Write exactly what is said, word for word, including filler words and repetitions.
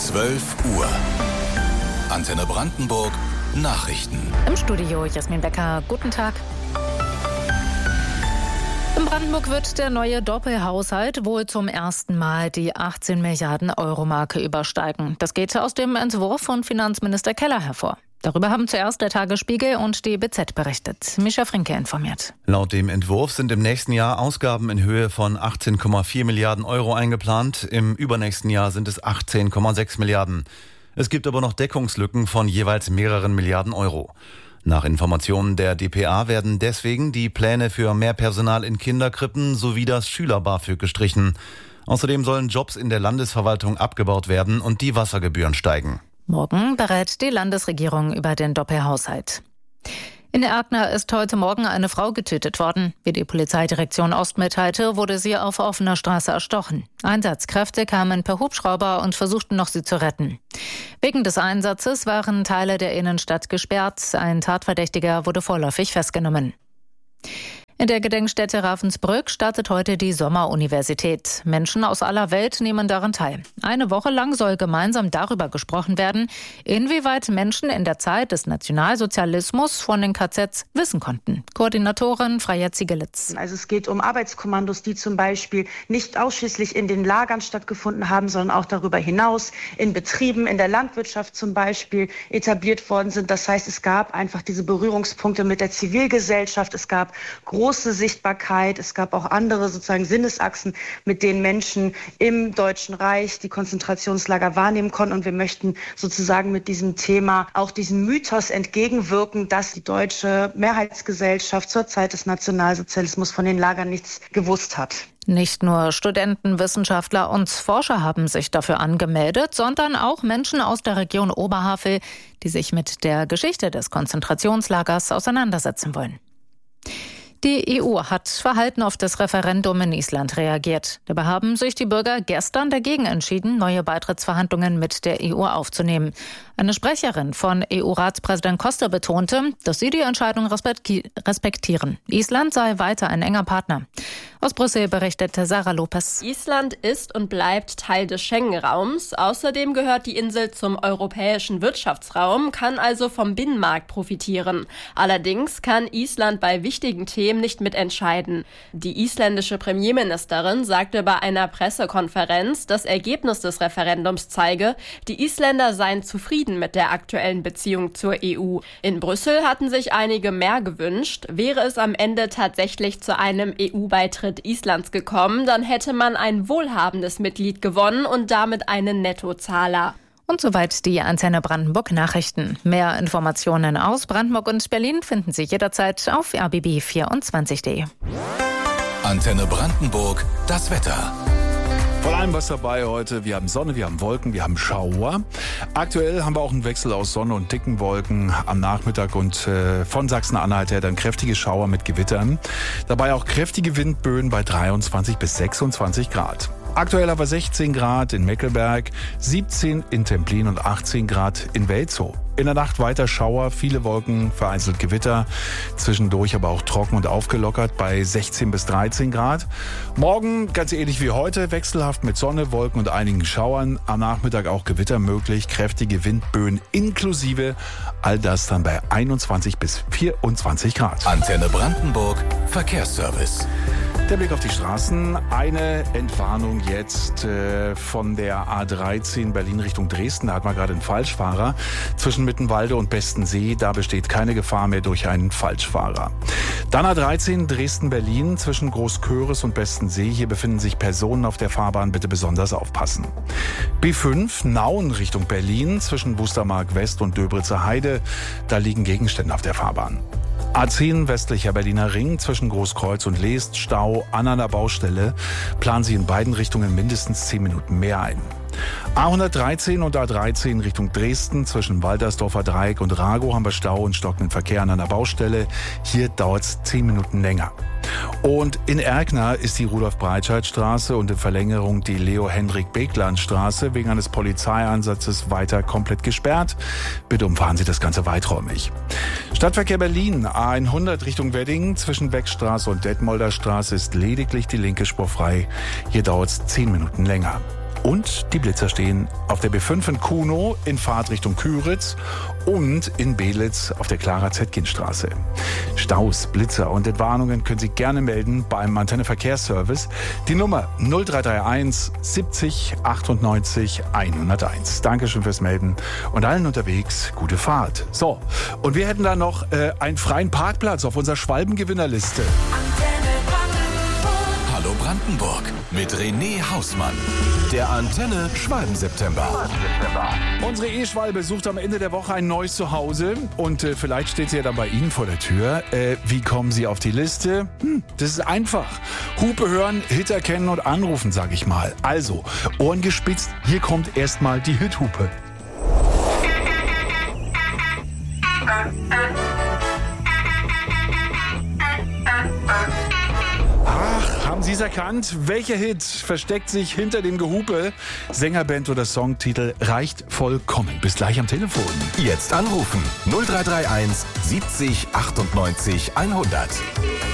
zwölf Uhr. Antenne Brandenburg Nachrichten. Im Studio Jasmin Becker. Guten Tag. In Brandenburg wird der neue Doppelhaushalt wohl zum ersten Mal die achtzehn Milliarden Euro Marke übersteigen. Das geht aus dem Entwurf von Finanzminister Keller hervor. Darüber haben zuerst der Tagesspiegel und die B Z berichtet. Mischa Frinke informiert. Laut dem Entwurf sind im nächsten Jahr Ausgaben in Höhe von achtzehn Komma vier Milliarden Euro eingeplant. Im übernächsten Jahr sind es achtzehn Komma sechs Milliarden. Es gibt aber noch Deckungslücken von jeweils mehreren Milliarden Euro. Nach Informationen der D P A werden deswegen die Pläne für mehr Personal in Kinderkrippen sowie das Schüler-BAföG gestrichen. Außerdem sollen Jobs in der Landesverwaltung abgebaut werden und die Wassergebühren steigen. Morgen berät die Landesregierung über den Doppelhaushalt. In Erkner ist heute Morgen eine Frau getötet worden. Wie die Polizeidirektion Ost mitteilte, wurde sie auf offener Straße erstochen. Einsatzkräfte kamen per Hubschrauber und versuchten noch, sie zu retten. Wegen des Einsatzes waren Teile der Innenstadt gesperrt. Ein Tatverdächtiger wurde vorläufig festgenommen. In der Gedenkstätte Ravensbrück startet heute die Sommeruniversität. Menschen aus aller Welt nehmen daran teil. Eine Woche lang soll gemeinsam darüber gesprochen werden, inwieweit Menschen in der Zeit des Nationalsozialismus von den K Zs wissen konnten. Koordinatorin Freya Ziegelitz. Also es geht um Arbeitskommandos, die zum Beispiel nicht ausschließlich in den Lagern stattgefunden haben, sondern auch darüber hinaus in Betrieben, in der Landwirtschaft zum Beispiel etabliert worden sind. Das heißt, es gab einfach diese Berührungspunkte mit der Zivilgesellschaft. Es gab große große Sichtbarkeit. Es gab auch andere sozusagen Sinnesachsen, mit denen Menschen im Deutschen Reich die Konzentrationslager wahrnehmen konnten. Und wir möchten sozusagen mit diesem Thema auch diesem Mythos entgegenwirken, dass die deutsche Mehrheitsgesellschaft zur Zeit des Nationalsozialismus von den Lagern nichts gewusst hat. Nicht nur Studenten, Wissenschaftler und Forscher haben sich dafür angemeldet, sondern auch Menschen aus der Region Oberhavel, die sich mit der Geschichte des Konzentrationslagers auseinandersetzen wollen. Die E U hat verhalten auf das Referendum in Island reagiert. Dabei haben sich die Bürger gestern dagegen entschieden, neue Beitrittsverhandlungen mit der E U aufzunehmen. Eine Sprecherin von E U-Ratspräsident Costa betonte, dass sie die Entscheidung respektieren. Island sei weiter ein enger Partner. Aus Brüssel berichtete Sarah Lopez. Island ist und bleibt Teil des Schengen-Raums. Außerdem gehört die Insel zum europäischen Wirtschaftsraum, kann also vom Binnenmarkt profitieren. Allerdings kann Island bei wichtigen Themen nicht mitentscheiden. Die isländische Premierministerin sagte bei einer Pressekonferenz, das Ergebnis des Referendums zeige, die Isländer seien zufrieden mit der aktuellen Beziehung zur E U. In Brüssel hatten sich einige mehr gewünscht. Wäre es am Ende tatsächlich zu einem E U-Beitritt Islands gekommen, dann hätte man ein wohlhabendes Mitglied gewonnen und damit einen Nettozahler. Und soweit die Antenne Brandenburg Nachrichten. Mehr Informationen aus Brandenburg und Berlin finden Sie jederzeit auf r b b vierundzwanzig punkt d e. Antenne Brandenburg, das Wetter. Vor allem was dabei heute. Wir haben Sonne, wir haben Wolken, wir haben Schauer. Aktuell haben wir auch einen Wechsel aus Sonne und dicken Wolken am Nachmittag und äh, von Sachsen-Anhalt her dann kräftige Schauer mit Gewittern. Dabei auch kräftige Windböen bei dreiundzwanzig bis sechsundzwanzig Grad. Aktuell aber sechzehn Grad in Meckelberg, siebzehn in Templin und achtzehn Grad in Welzow. In der Nacht weiter Schauer, viele Wolken, vereinzelt Gewitter, zwischendurch aber auch trocken und aufgelockert bei sechzehn bis dreizehn Grad. Morgen ganz ähnlich wie heute, wechselhaft mit Sonne, Wolken und einigen Schauern. Am Nachmittag auch Gewitter möglich, kräftige Windböen inklusive. All das dann bei einundzwanzig bis vierundzwanzig Grad. Antenne Brandenburg, Verkehrsservice. Der Blick auf die Straßen. Eine Entwarnung jetzt äh, von der A dreizehn Berlin Richtung Dresden. Da hat man gerade einen Falschfahrer. Zwischen Mittenwalde und Bestensee, da besteht keine Gefahr mehr durch einen Falschfahrer. Dann A dreizehn Dresden-Berlin zwischen Großköris und Bestensee. Hier befinden sich Personen auf der Fahrbahn. Bitte besonders aufpassen. B fünf Nauen Richtung Berlin zwischen Wustermark West und Döberitzer Heide. Da liegen Gegenstände auf der Fahrbahn. A zehn westlicher Berliner Ring zwischen Großkreuz und Leest, Stau an einer Baustelle. Planen Sie in beiden Richtungen mindestens zehn Minuten mehr ein. A hundertdreizehn und A dreizehn Richtung Dresden zwischen Waltersdorfer Dreieck und Ragow haben wir Stau und stockenden Verkehr an einer Baustelle. Hier dauert es zehn Minuten länger. Und in Erkner ist die Rudolf-Breitscheid-Straße und in Verlängerung die Leo-Hendrik-Begland-Straße wegen eines Polizeieinsatzes weiter komplett gesperrt. Bitte umfahren Sie das Ganze weiträumig. Stadtverkehr Berlin, A hundert Richtung Wedding zwischen Beckstraße und Detmolder Straße ist lediglich die linke Spur frei. Hier dauert es zehn Minuten länger. Und die Blitzer stehen auf der B fünf in Kuno in Fahrtrichtung Küritz und in Belitz auf der Clara-Zetkin-Straße. Staus, Blitzer und Entwarnungen können Sie gerne melden beim Antenne Verkehrsservice. Die Nummer null drei drei eins siebzig achtundneunzig hunderteins. Dankeschön fürs Melden und allen unterwegs gute Fahrt. So, und wir hätten da noch äh, einen freien Parkplatz auf unserer Schwalbengewinnerliste. Hallo Brandenburg mit René Hausmann. Der Antenne Schwalben-September. Unsere E-Schwalbe sucht am Ende der Woche ein neues Zuhause und äh, vielleicht steht sie ja dann bei Ihnen vor der Tür. Äh, wie kommen Sie auf die Liste? Hm, das ist einfach. Hupe hören, Hit erkennen und anrufen, sag ich mal. Also, Ohren gespitzt, hier kommt erstmal die Hithupe. Haben Sie es erkannt? Welcher Hit versteckt sich hinter dem Gehupe? Sängerband oder Songtitel reicht vollkommen. Bis gleich am Telefon. Jetzt anrufen null drei drei eins siebzig achtundneunzig hundert.